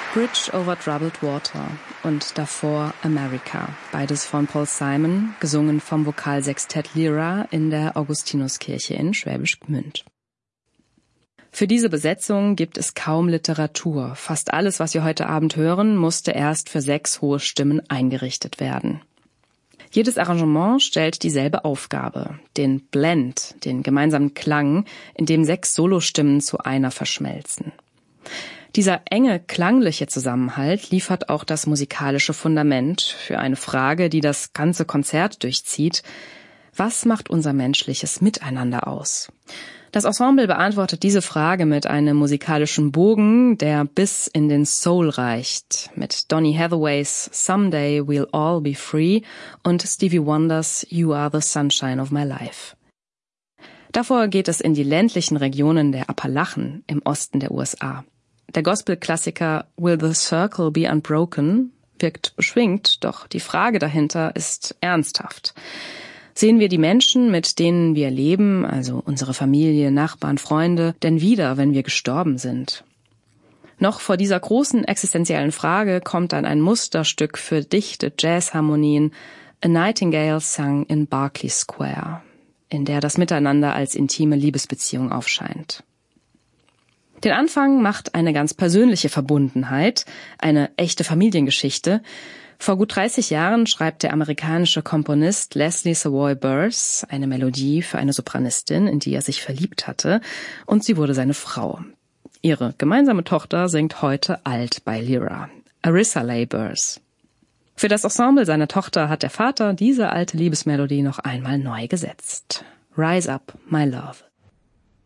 Bridge over Troubled Water und davor America, beides von Paul Simon, gesungen vom Vokalsextett Lyra in der Augustinuskirche in Schwäbisch Gmünd. Für diese Besetzung gibt es kaum Literatur. Fast alles, was wir heute Abend hören, musste erst für 6 hohe Stimmen eingerichtet werden. Jedes Arrangement stellt dieselbe Aufgabe, den Blend, den gemeinsamen Klang, in dem 6 Solostimmen zu einer verschmelzen. Dieser enge klangliche Zusammenhalt liefert auch das musikalische Fundament für eine Frage, die das ganze Konzert durchzieht. Was macht unser menschliches Miteinander aus? Das Ensemble beantwortet diese Frage mit einem musikalischen Bogen, der bis in den Soul reicht, mit Donny Hathaways Someday We'll All Be Free und Stevie Wonders You Are the Sunshine of My Life. Davor geht es in die ländlichen Regionen der Appalachen im Osten der USA. Der Gospel-Klassiker Will the Circle Be Unbroken wirkt beschwingt, doch die Frage dahinter ist ernsthaft. Sehen wir die Menschen, mit denen wir leben, also unsere Familie, Nachbarn, Freunde, denn wieder, wenn wir gestorben sind? Noch vor dieser großen existenziellen Frage kommt dann ein Musterstück für dichte Jazzharmonien, A Nightingale Sung in Berkeley Square, in der das Miteinander als intime Liebesbeziehung aufscheint. Den Anfang macht eine ganz persönliche Verbundenheit, eine echte Familiengeschichte. Vor gut 30 Jahren schreibt der amerikanische Komponist Leslie Savoy Burrs eine Melodie für eine Sopranistin, in die er sich verliebt hatte, und sie wurde seine Frau. Ihre gemeinsame Tochter singt heute alt bei Lyra, Arissa Leigh Burrs. Für das Ensemble seiner Tochter hat der Vater diese alte Liebesmelodie noch einmal neu gesetzt. Rise Up, My Love.